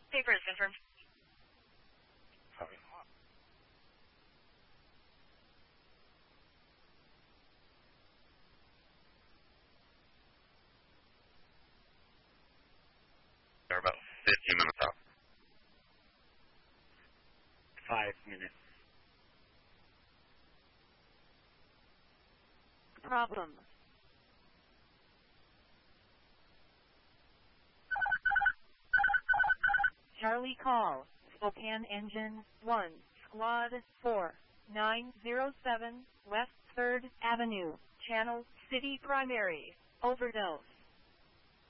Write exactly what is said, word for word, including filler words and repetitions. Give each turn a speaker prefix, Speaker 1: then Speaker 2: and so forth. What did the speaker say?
Speaker 1: Paper is confirmed.
Speaker 2: Copy. They're about fifteen minutes out.
Speaker 3: Five minutes.
Speaker 4: Problem. Charlie call. Spokane Engine one, Squad four, nine zero seven, West third Avenue, Channel City Primary. Overdose.